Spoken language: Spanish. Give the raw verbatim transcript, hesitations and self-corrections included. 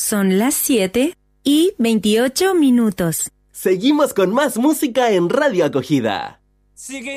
Son las siete y veintiocho minutos. Seguimos con más música en Radio Acogida. Sigue